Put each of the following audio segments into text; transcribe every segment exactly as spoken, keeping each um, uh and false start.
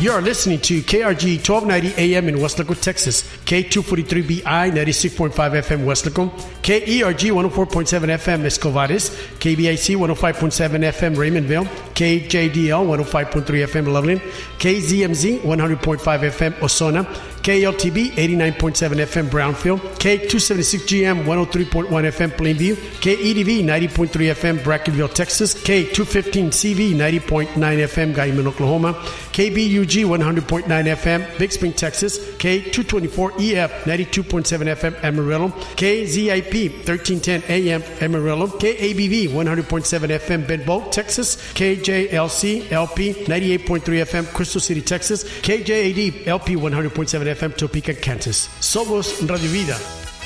You are listening to K R G twelve ninety A M in Weslaco, Texas, K two forty-three B I ninety-six point five F M Weslaco, K E R G one oh four point seven F M Escovares, K B I C one oh five point seven F M Raymondville, K J D L one oh five point three F M Loveland, K Z M Z one hundred point five F M Ozona, K L T B eighty-nine point seven F M Brownfield, K two seventy-six G M one oh three point one F M Plainview, K E D V ninety point three F M Brackenville, Texas, K two fifteen C V ninety point nine F M Guyman, Oklahoma, K B U G one hundred point nine F M Big Spring, Texas, K two twenty-four E F ninety-two point seven F M Amarillo, K Z I P thirteen ten A M Amarillo, K A B V one hundred point seven F M Benbow, Texas, K J L C L P ninety-eight point three F M Crystal City, Texas, K J A D L P one hundred point seven F M Topeka, Kansas. Somos Radio Vida.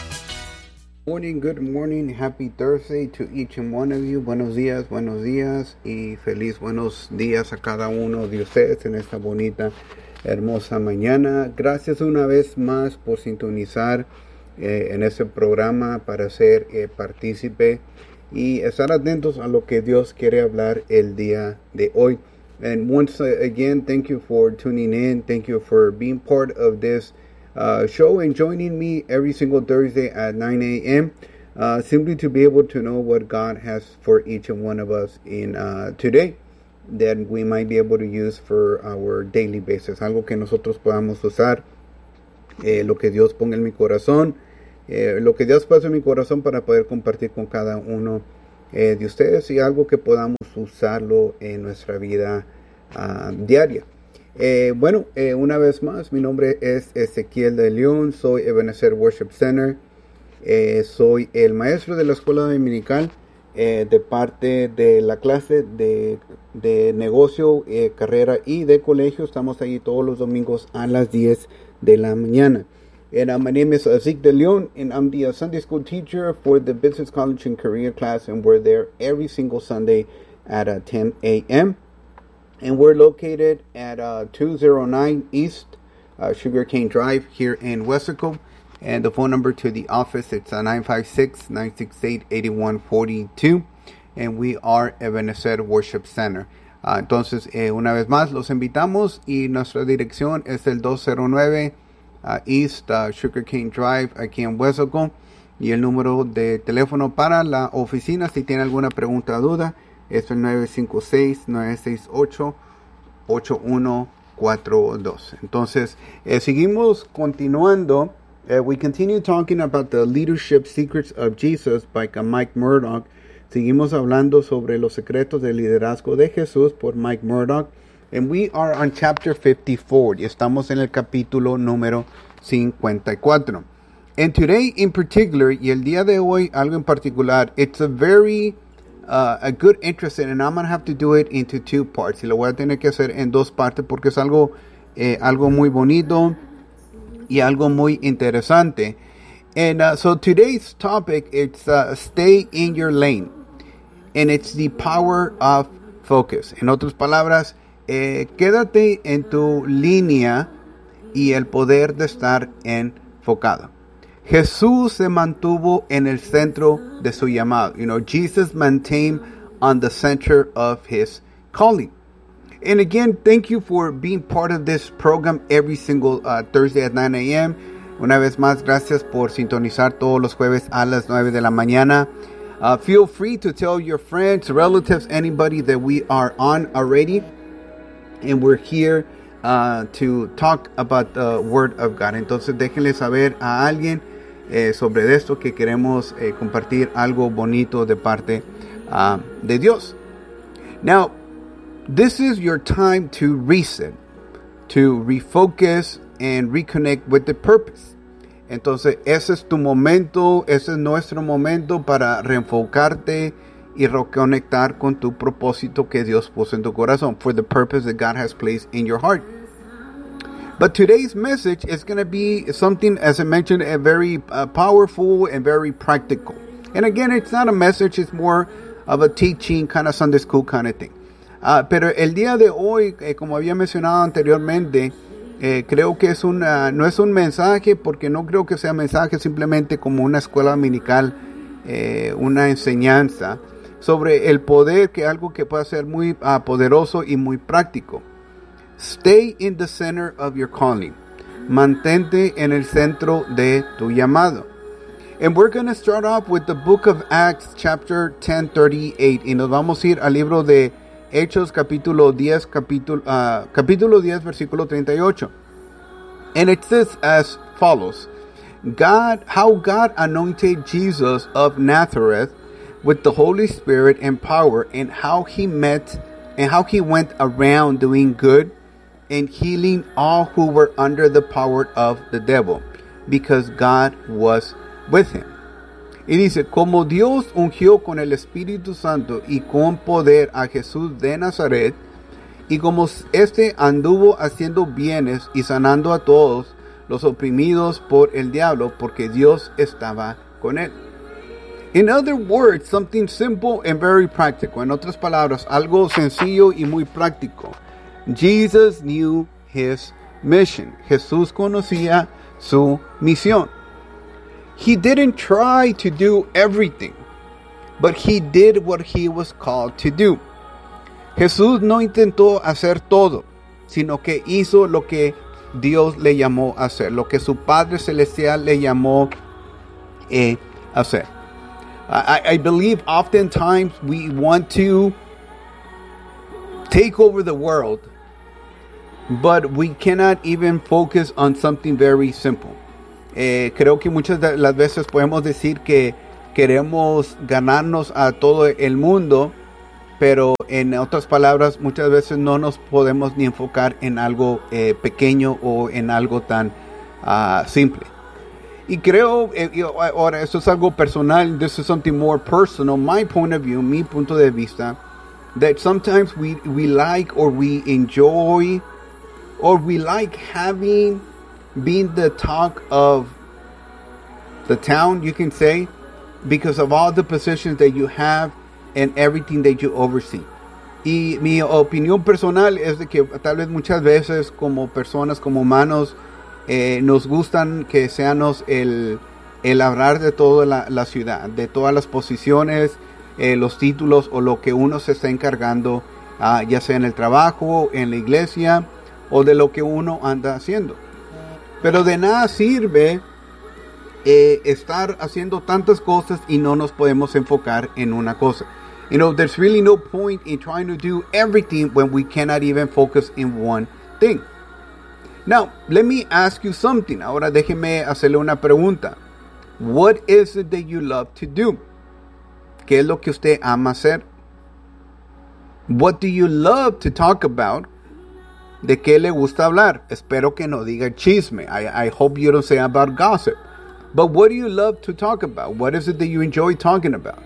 Morning, good morning, happy Thursday to each and one of you. Buenos días, buenos días y feliz buenos días a cada uno de ustedes en esta bonita, hermosa mañana. Gracias una vez más por sintonizar eh, en este programa para ser eh, partícipe y estar atentos a lo que Dios quiere hablar el día de hoy. And once again, thank you for tuning in. Thank you for being part of this Uh, show and joining me every single Thursday at nine A M Uh, simply to be able to know what God has for each and one of us in uh, today that we might be able to use for our daily basis. Algo que nosotros podamos usar, eh, lo que Dios ponga en mi corazón, eh, lo que Dios pasa en mi corazón para poder compartir con cada uno eh, de ustedes y algo que podamos usarlo en nuestra vida uh, diaria. Eh, bueno, eh, una vez más, mi nombre es Ezequiel de León, soy Ebenezer Worship Center, eh, soy el maestro de la escuela dominical eh, de parte de la clase de, de negocio, eh, carrera y de colegio. Estamos ahí todos los domingos a las diez de la mañana. And uh, my name is Ezequiel de León, and I'm the uh, Sunday school teacher for the Business College and Career class, and we're there every single Sunday at uh, ten A M And we're located at uh, two oh nine East uh, Sugarcane Drive here in Weslaco. And the phone number to the office, it's uh, nine five six, nine six eight, eight one four two. And we are Ebenezer Worship Center. Uh, entonces, eh, una vez más, los invitamos. Y nuestra dirección es el dos oh nueve uh, East uh, Sugarcane Drive aquí en Weslaco. Y el número de teléfono para la oficina, si tiene alguna pregunta o duda, es el nueve cinco seis, nueve seis ocho, ocho uno cuatro dos. Entonces, eh, seguimos continuando. Uh, we continue talking about the leadership secrets of Jesus by Mike Murdock. Seguimos hablando sobre los secretos del liderazgo de Jesús por Mike Murdock. And we are on chapter fifty-four. Y estamos en el capítulo número cincuenta y cuatro. And today in particular, y el día de hoy, algo en particular, it's a very... Uh, a good interest in, and I'm going to have to do it into two parts. Y lo voy a tener que hacer en dos partes porque es algo, eh, algo muy bonito y algo muy interesante. And uh, so today's topic, it's uh, stay in your lane. And it's the power of focus. En otras palabras, eh, quédate en tu línea y el poder de estar enfocado. Jesús se mantuvo en el centro de su llamado. You know, Jesus maintained on the center of his calling. And again, thank you for being part of this program every single uh, Thursday at nine A M Una vez más, gracias por sintonizar todos los jueves a las nueve de la mañana. Uh, feel free to tell your friends, relatives, anybody that we are on already. And we're here uh, to talk about the Word of God. Entonces, déjenle saber a alguien Eh, sobre esto que queremos eh, compartir algo bonito de parte uh, de Dios. Now, this is your time to reset, to refocus and reconnect with the purpose. Entonces, ese es tu momento, ese es nuestro momento para reenfocarte y reconectar con tu propósito que Dios puso en tu corazón, for the purpose that God has placed in your heart. But today's message is going to be something, as I mentioned, a very uh, powerful and very practical. And again, it's not a message, it's more of a teaching, kind of Sunday school kind of thing. Uh, pero el día de hoy, eh, como había mencionado anteriormente, eh, creo que es una, no es un mensaje, porque no creo que sea mensaje simplemente como una escuela dominical, eh, una enseñanza sobre el poder, que algo que puede ser muy uh, poderoso y muy práctico. Stay in the center of your calling. Mantente en el centro de tu llamado. And we're going to start off with the book of Acts, chapter ten thirty-eight. Y nos vamos a ir al libro de Hechos, capítulo diez, capítulo, uh, capítulo diez, versículo treinta y ocho. And it says as follows. God, how God anointed Jesus of Nazareth with the Holy Spirit and power, and how he met and how he went around doing good and healing all who were under the power of the devil, because God was with him. Y dice, como Dios ungió con el Espíritu Santo y con poder a Jesús de Nazaret, y como éste anduvo haciendo bienes y sanando a todos los oprimidos por el diablo, porque Dios estaba con él. In other words, something simple and very practical. En otras palabras, algo sencillo y muy práctico. Jesus knew his mission. Jesús conocía su misión. He didn't try to do everything, but he did what he was called to do. Jesús no intentó hacer todo, sino que hizo lo que Dios le llamó a hacer, lo que su Padre Celestial le llamó eh, a hacer. I, I believe oftentimes we want to take over the world, but we cannot even focus on something very simple. Eh, creo que muchas de las veces podemos decir que queremos ganarnos a todo el mundo, pero en otras palabras muchas veces no nos podemos ni enfocar en algo eh, pequeño o en algo tan uh, simple. Y creo, eh, ahora esto es algo personal, this is something more personal, my point of view, mi punto de vista, that sometimes we, we like or we enjoy or we like having being the talk of the town, you can say, because of all the positions that you have and everything that you oversee. Y mi opinión personal es de que tal vez muchas veces como personas, como humanos, eh, nos gustan que seamos el, el hablar de toda la, la ciudad, de todas las posiciones, eh, los títulos o lo que uno se está encargando, uh, ya sea en el trabajo, en la iglesia o de lo que uno anda haciendo. Pero de nada sirve eh, estar haciendo tantas cosas y no nos podemos enfocar en una cosa. You know, there's really no point in trying to do everything when we cannot even focus in one thing. Now, let me ask you something. Ahora déjeme hacerle una pregunta. What is it that you love to do? ¿Qué es lo que usted ama hacer? What do you love to talk about? ¿De qué le gusta hablar? Espero que no diga chisme. I, I hope you don't say about gossip. But what do you love to talk about? What is it that you enjoy talking about?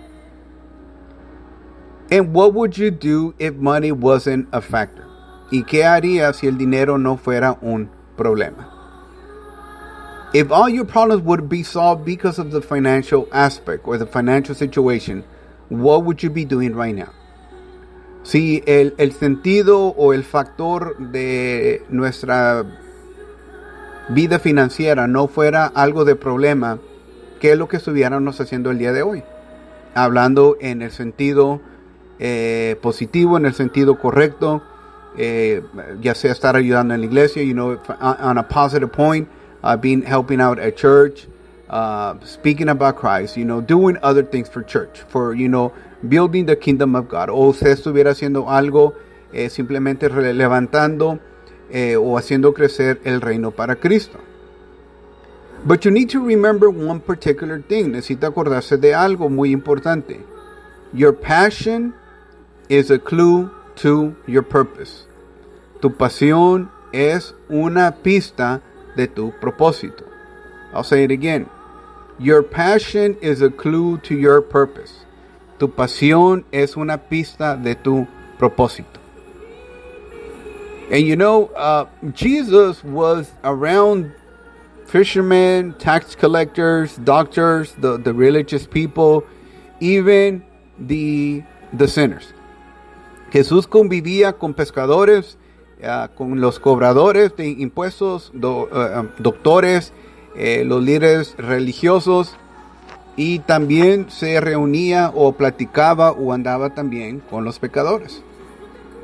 And what would you do if money wasn't a factor? ¿Y qué haría si el dinero no fuera un problema? If all your problems would be solved because of the financial aspect or the financial situation, what would you be doing right now? Si el, el sentido o el factor de nuestra vida financiera no fuera algo de problema, ¿qué es lo que estuviéramos haciendo el día de hoy? Hablando en el sentido eh, positivo, en el sentido correcto, eh, ya sea estar ayudando en la iglesia, you know, on a positive point, uh, being helping out at church, uh, speaking about Christ, you know, doing other things for church, for, you know, building the kingdom of God. O usted estuviera haciendo algo eh, simplemente levantando eh, o haciendo crecer el reino para Cristo. But you need to remember one particular thing. Necesita acordarse de algo muy importante. Your passion is a clue to your purpose. Tu pasión es una pista de tu propósito. I'll say it again. Your passion is a clue to your purpose. Tu pasión es una pista de tu propósito. And you know, uh, Jesus was around fishermen, tax collectors, doctors, the, the religious people, even the, the sinners. Jesús convivía con pescadores, uh, con los cobradores de impuestos, do, uh, doctores, eh, los líderes religiosos, y también se reunía o platicaba o andaba también con los pecadores.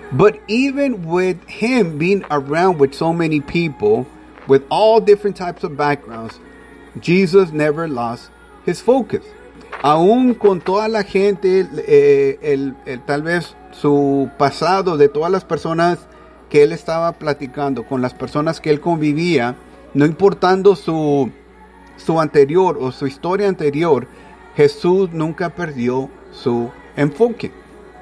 But even with him being around with so many people, with all different types of backgrounds, Jesus never lost his focus. Aún con toda la gente, eh, el, el, tal vez su pasado, de todas las personas que él estaba platicando, con las personas que él convivía, no importando su, su anterior o su historia anterior, Jesús nunca perdió su enfoque.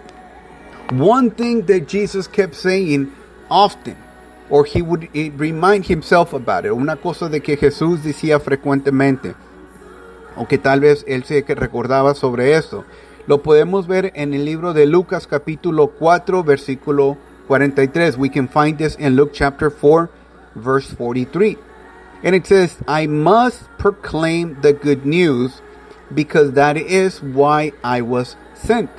One thing that Jesus kept saying often, or he would remind himself about it, una cosa de que Jesús decía frecuentemente, o que tal vez él se recordaba sobre eso, lo podemos ver en el libro de Lucas capítulo cuatro, versículo cuarenta y tres. We can find this in Luke chapter four, verse forty-three. And it says, I must proclaim the good news because that is why I was sent.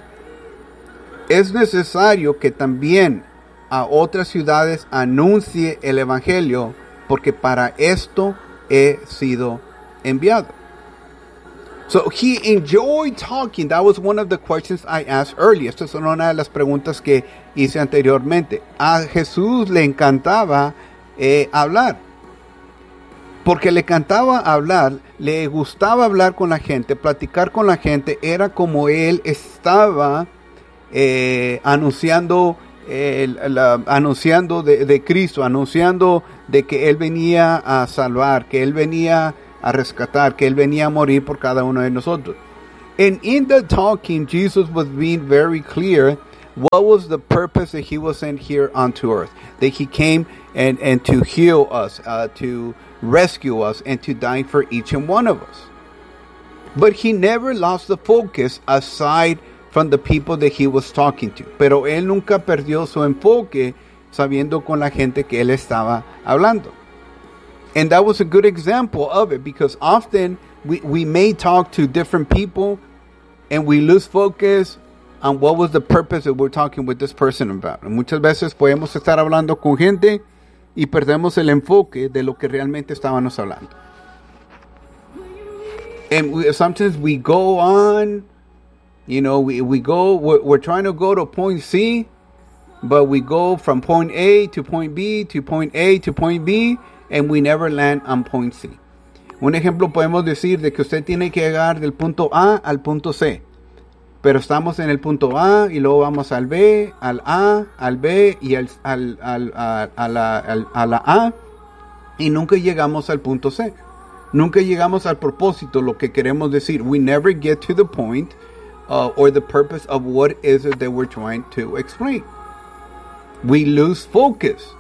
Es necesario que también a otras ciudades anuncie el evangelio, porque para esto he sido enviado. So he enjoyed talking. That was one of the questions I asked earlier. Esta es una de las preguntas que hice anteriormente. A Jesús le encantaba eh, hablar. Porque le encantaba hablar, le gustaba hablar con la gente, platicar con la gente. Era como él estaba eh, anunciando, eh, la, anunciando de, de Cristo, anunciando de que él venía a salvar, que él venía a rescatar, que él venía a morir por cada uno de nosotros. And in the talking, Jesus was being very clear what was the purpose that he was sent here onto earth. That he came and, and to heal us, uh, to rescue us, and to die for each and one of us. But he never lost the focus aside from the people that he was talking to. Pero él nunca perdió su enfoque sabiendo con la gente que él estaba hablando. And that was a good example of it, because often we, we may talk to different people and we lose focus on what was the purpose that we're talking with this person about. And muchas veces podemos estar hablando con gente y perdemos el enfoque de lo que realmente estábamos hablando. And we, sometimes we go on, you know, we, we go, we're, we're trying to go to point C, but we go from point A to point B to point A to point B, and we never land on point C. Un ejemplo podemos decir de que usted tiene que llegar del punto A al punto C. Pero estamos en el punto A y luego vamos al B, al A, al B y al, al, al, a, a, la, al, a la A, y nunca llegamos al punto C. Nunca llegamos al propósito, lo que queremos decir. We never get to the point uh, or the purpose of what is it that we're trying to explain. We lose focus.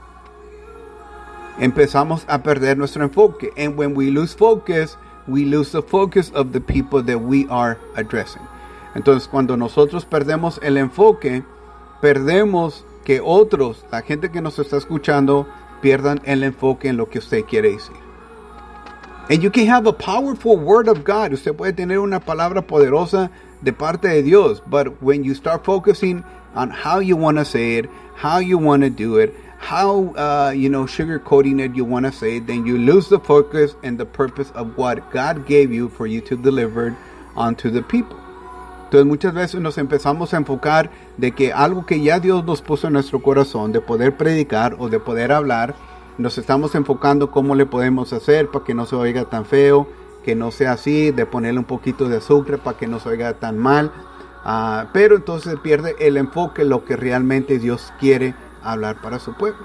Empezamos a perder nuestro enfoque. And when we lose focus, we lose the focus of the people that we are addressing. Entonces, cuando nosotros perdemos el enfoque, perdemos que otros, la gente que nos está escuchando, pierdan el enfoque en lo que usted quiere decir. And you can have a powerful word of God. Usted puede tener una palabra poderosa de parte de Dios. But when you start focusing on how you want to say it, how you want to do it, how, uh, you know, sugarcoating it you want to say it, then you lose the focus and the purpose of what God gave you for you to deliver onto the people. Entonces muchas veces nos empezamos a enfocar de que algo que ya Dios nos puso en nuestro corazón, de poder predicar o de poder hablar, nos estamos enfocando cómo le podemos hacer para que no se oiga tan feo, que no sea así, de ponerle un poquito de azúcar para que no se oiga tan mal. Uh, pero entonces se pierde el enfoque, lo que realmente Dios quiere hablar para su pueblo.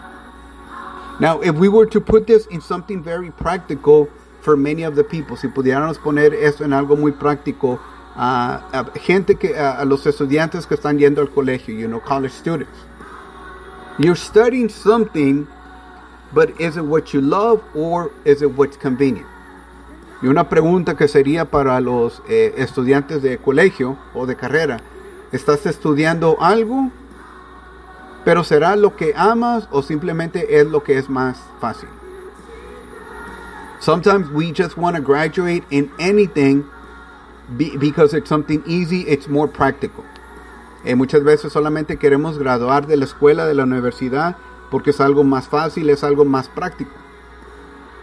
Now, if we were to put this in something very practical for many of the people, si pudiéramos poner esto en algo muy práctico, Uh, a gente que uh, a los estudiantes que están yendo al colegio, you know, college students. You're studying something, but is it what you love or is it what's convenient? Y una pregunta que sería para los eh, estudiantes de colegio o de carrera: ¿estás estudiando algo, pero será lo que amas o simplemente es lo que es más fácil? Sometimes we just want to graduate in anything Be, because it's something easy, it's more practical. Eh, muchas veces solamente queremos graduar de la escuela, de la universidad, porque es algo más fácil, es algo más práctico.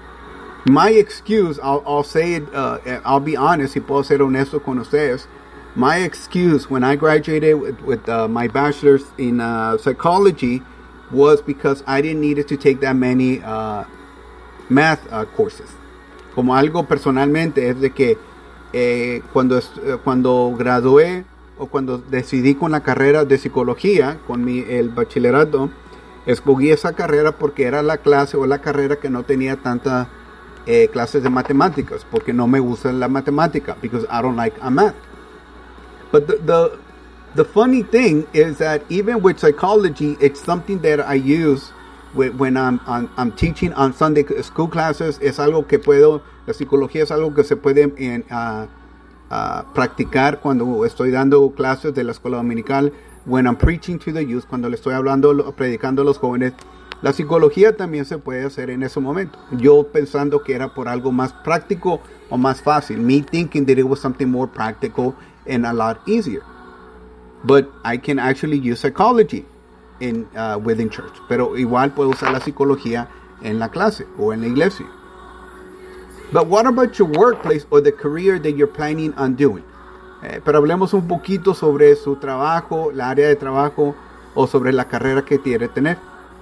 My excuse, I'll, I'll say it, uh, I'll be honest, y puedo ser honesto con ustedes. my excuse when I graduated with, with uh, my bachelor's in uh, psychology was because I didn't need to take that many uh, math uh, courses. Como algo personalmente es de que eh, cuando, cuando gradué o cuando decidí con la carrera de psicología, con mi, el bachillerato, escogí esa carrera porque era la clase o la carrera que no tenía tantas eh, clases de matemáticas, porque no me gusta la matemática, because I don't like math. But the, the the funny thing is that even with psychology, it's something that I use when, when I'm, I'm I'm teaching on Sunday school classes. Es algo que puedo, la psicología es algo que se puede en, uh, uh, practicar cuando estoy dando clases de la escuela dominical. When I'm preaching to the youth, cuando le estoy hablando, predicando a los jóvenes, la psicología también se puede hacer en ese momento. Yo pensando que era por algo más práctico o más fácil. Me thinking that it was something more practical and a lot easier. But I can actually use psychology in uh, within church. Pero igual puedo usar la psicología en la clase o en la iglesia. But what about your workplace or the career that you're planning on doing? Eh, pero hablemos un poquito sobre su trabajo, la área de trabajo o sobre la carrera que quiere tener.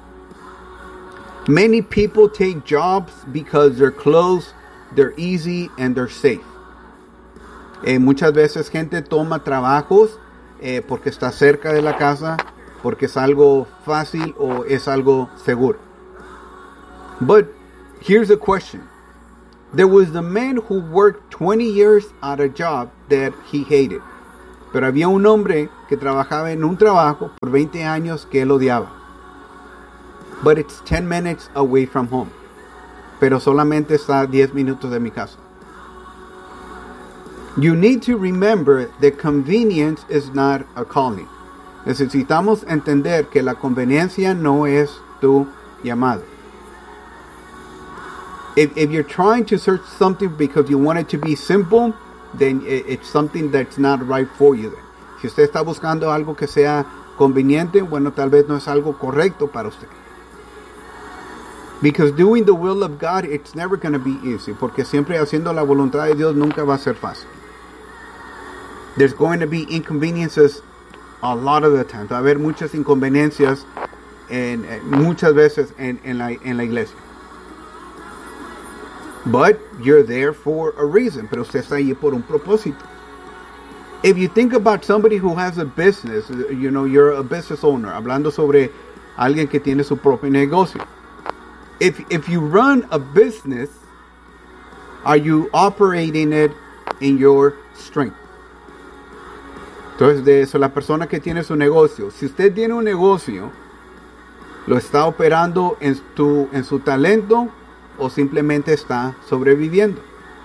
Many people take jobs because they're close, they're easy, and they're safe. Eh, muchas veces gente toma trabajos eh, porque está cerca de la casa, porque es algo fácil o es algo seguro. But here's the question. There was the man who worked twenty years at a job that he hated. Pero había un hombre que trabajaba en un trabajo por veinte años que él odiaba. But it's ten minutes away from home. Pero solamente está diez minutos de mi casa. You need to remember that convenience is not a calling. Necesitamos entender que la conveniencia no es tu llamado. If, if you're trying to search something because you want it to be simple, then it's something that's not right for you. Then. Si usted está buscando algo que sea conveniente, bueno, tal vez no es algo correcto para usted. Because doing the will of God, it's never going to be easy. Porque siempre haciendo la voluntad de Dios nunca va a ser fácil. There's going to be inconveniences a lot of the time. Va a haber muchas inconveniencias en, muchas veces en, en, la, en la iglesia. But you're there for a reason. Pero usted está ahí por un propósito. If you think about somebody who has a business, you know, you're a business owner. Hablando sobre alguien que tiene su propio negocio. If, if you run a business, are you operating it in your strength? Entonces, de eso, la persona que tiene su negocio. Si usted tiene un negocio, ¿lo está operando en, tu, en su talento o simplemente está sobreviviendo?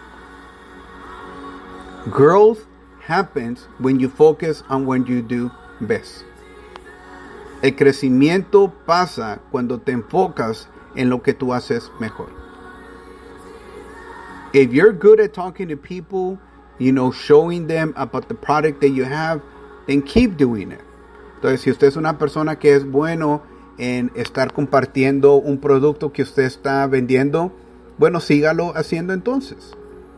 Growth happens when you focus on what you do best. El crecimiento pasa cuando te enfocas en lo que tú haces mejor. If you're good at talking to people, you know, showing them about the product that you have, then keep doing it. Entonces, si usted es una persona que es bueno en estar compartiendo un producto que usted está vendiendo, bueno, sígalo haciendo entonces.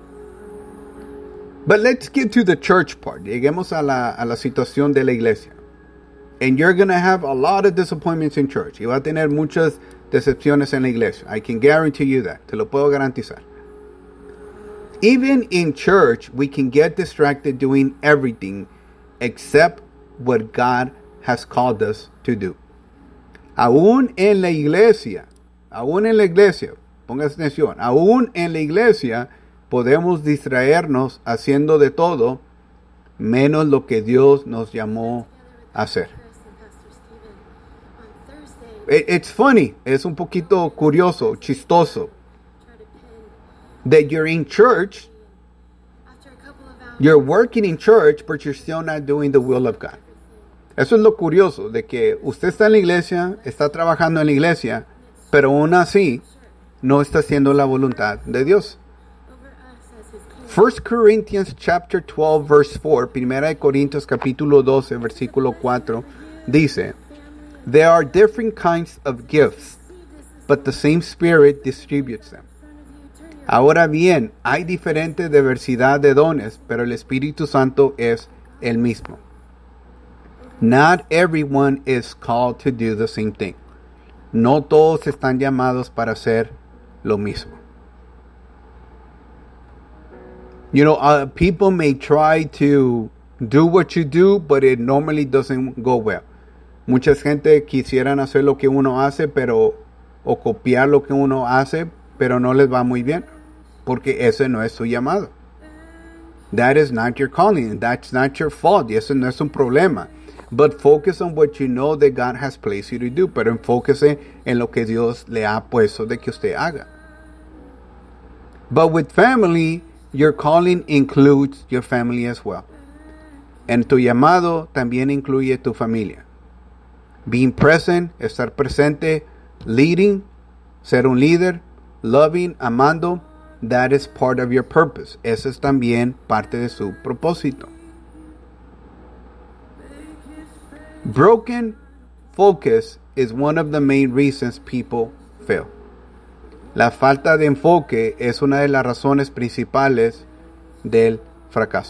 But let's get to the church part. Lleguemos a la, a la situación de la iglesia. And you're going to have a lot of disappointments in church. Y va a tener muchas decepciones en la iglesia. I can guarantee you that. Te lo puedo garantizar. Even in church, we can get distracted doing everything except what God has called us to do. Aún en la iglesia, aún en la iglesia, ponga atención, aún en la iglesia podemos distraernos haciendo de todo menos lo que Dios nos llamó a hacer. It's funny, es un poquito curioso, chistoso, that you're in church, you're working in church, but you're still not doing the will of God. Eso es lo curioso, de que usted está en la iglesia, está trabajando en la iglesia, pero aún así no está haciendo la voluntad de Dios. First Corinthians chapter twelve verse four, Primera de Corintios capítulo doce versículo cuatro, dice, there are different kinds of gifts, but the same Spirit distributes them. Ahora bien, hay diferente diversidad de dones, pero el Espíritu Santo es el mismo. Not everyone is called to do the same thing. No todos están llamados para hacer lo mismo. You know, uh, people may try to do what you do, but it normally doesn't go well. Mucha gente quisieran hacer lo que uno hace, pero o copiar lo que uno hace, pero no les va muy bien, porque ese no es su llamado. That is not your calling. That's not your fault. Y eso no es un problema. But focus on what you know that God has placed you to do. Pero enfóquese en lo que Dios le ha puesto de que usted haga. But with family, your calling includes your family as well. En tu llamado también incluye tu familia. Being present, estar presente, leading, ser un líder, loving, amando, that is part of your purpose. Eso es también parte de su propósito. Broken focus is one of the main reasons people fail. La falta de enfoque es una de las razones principales del fracaso.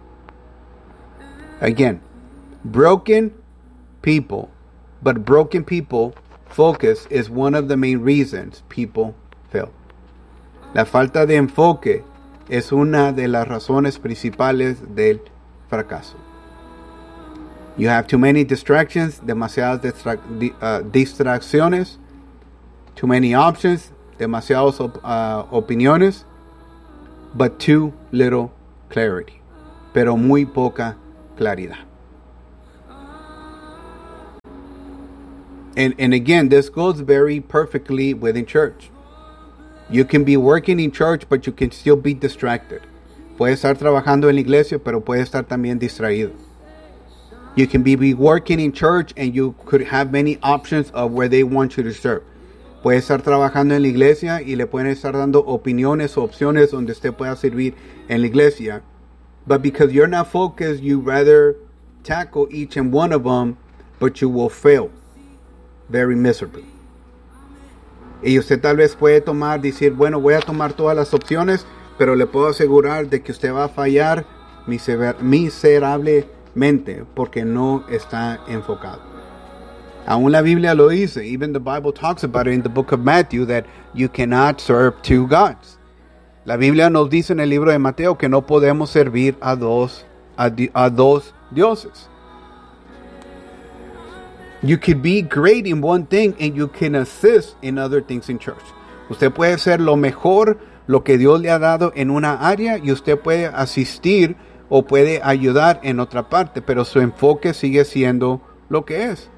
Again, broken people, but broken people focus is one of the main reasons people fail. La falta de enfoque es una de las razones principales del fracaso. You have too many distractions, demasiadas distra- di- uh, distracciones, too many options, demasiadas op- uh, opiniones, but too little clarity, pero muy poca claridad. And, and again, this goes very perfectly within church. You can be working in church, but you can still be distracted. Puede estar trabajando en la iglesia, pero puede estar también distraído. You can be, be working in church and you could have many options of where they want you to serve. Puede estar trabajando en la iglesia y le pueden estar dando opiniones o opciones donde usted pueda servir en la iglesia. But because you're not focused, you rather tackle each and one of them, but you will fail very miserably. Y usted tal vez puede tomar, decir, bueno, voy a tomar todas las opciones, pero le puedo asegurar de que usted va a fallar miser- miserablemente porque no está enfocado. Aún la Biblia lo dice. Even the Bible talks about it in the book of Matthew that you cannot serve two gods. La Biblia nos dice en el libro de Mateo que no podemos servir a dos, a, di- a dos dioses. You could be great in one thing and you can assist in other things in church. Usted puede ser lo mejor, lo que Dios le ha dado en una área y usted puede asistir o puede ayudar en otra parte, pero su enfoque sigue siendo lo que es.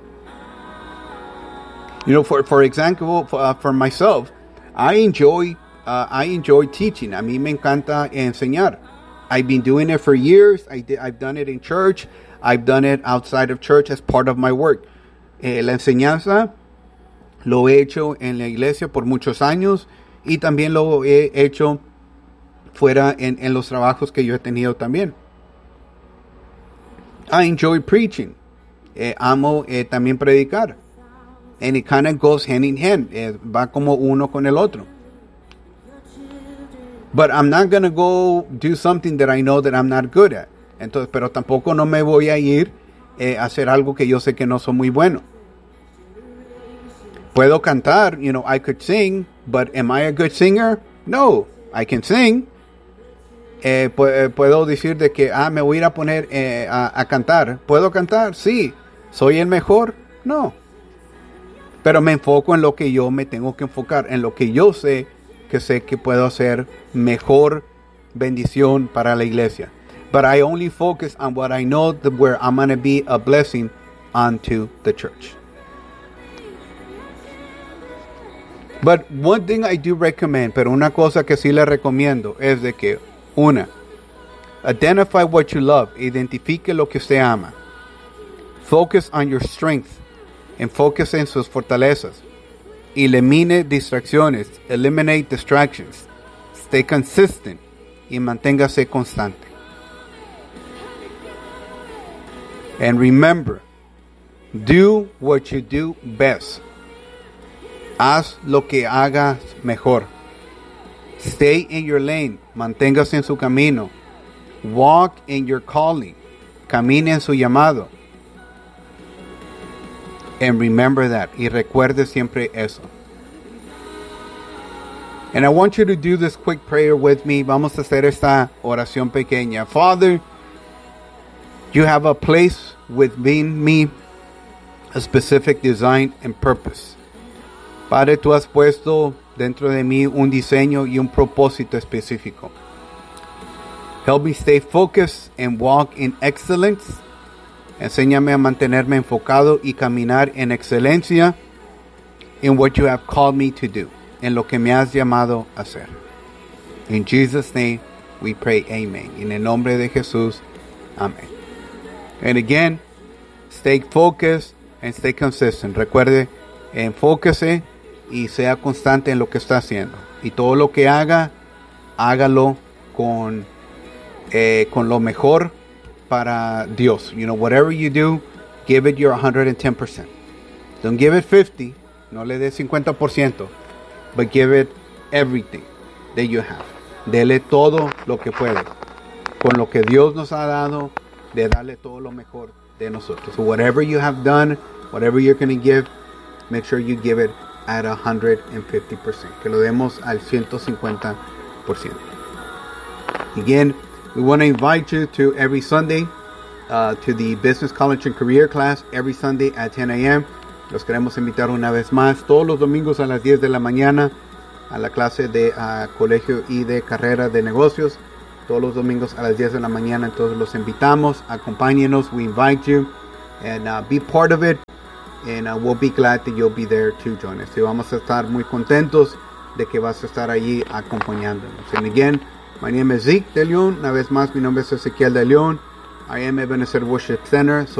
You know, for for example, for, uh, for myself, I enjoy uh, I enjoy teaching. A mí me encanta enseñar. I've been doing it for years. I did, I've done it in church. I've done it outside of church as part of my work. Eh, la enseñanza lo he hecho en la iglesia por muchos años y también lo he hecho fuera en, en los trabajos que yo he tenido también. I enjoy preaching. Eh, amo eh, también predicar. And it kind of goes hand in hand. Eh, va como uno con el otro. But I'm not going to go do something that I know that I'm not good at. Entonces, pero tampoco no me voy a ir eh, a hacer algo que yo sé que no soy muy bueno. Puedo cantar, you know, I could sing, but am I a good singer? No, I can sing. Eh, pu- puedo decir de que, ah, me voy a ir a poner eh, a, a cantar. ¿Puedo cantar? Sí. ¿Soy el mejor? No. Pero me enfoco en lo que yo me tengo que enfocar, en lo que yo sé, que sé que puedo hacer mejor bendición para la iglesia. But I only focus on what I know that where I'm going to be a blessing unto the church. But one thing I do recommend, pero una cosa que sí le recomiendo es de que, una, identify what you love, identifique lo que usted ama. Focus on your strength, enfoque en sus fortalezas. Elimine distracciones, eliminate distractions. Stay consistent y manténgase constante. And remember, do what you do best. Haz lo que hagas mejor. Stay in your lane. Manténgase en su camino. Walk in your calling. Camine en su llamado. And remember that. Y recuerde siempre eso. And I want you to do this quick prayer with me. Vamos a hacer esta oración pequeña. Father, you have a place within me, a specific design and purpose. Padre, tú has puesto dentro de mí un diseño y un propósito específico. Help me stay focused and walk in excellence. Enséñame a mantenerme enfocado y caminar en excelencia in what you have called me to do. En lo que me has llamado a hacer. In Jesus' name we pray, amen. En el nombre de Jesús, amén. And again, stay focused and stay consistent. Recuerde, enfóquese y sea constante en lo que está haciendo. Y todo lo que haga, hágalo con, eh, con lo mejor para Dios. You know, whatever you do, give it your one hundred ten percent. Don't give it fifty. No le dé cincuenta por ciento. But give it everything that you have. Dele todo lo que puede. Con lo que Dios nos ha dado, de darle todo lo mejor de nosotros. So whatever you have done, whatever you're going to give, make sure you give it at one hundred fifty percent. Que lo demos al ciento cincuenta por ciento. Again, we want to invite you to every Sunday uh, to the Business College and Career class every Sunday at ten a.m. Los queremos invitar una vez más todos los domingos a las diez de la mañana a la clase de uh, colegio y de carrera de negocios. Todos los domingos a las diez de la mañana. Entonces los invitamos, acompáñenos. We invite you and uh, be part of it. And uh, we'll be glad that you'll be there to join us. Y vamos a estar muy contentos de que vas a estar allí acompañándonos. And again, my name is Zeke de León. Una vez más, mi nombre es Ezequiel de León. I am Ebenezer Worship Center. So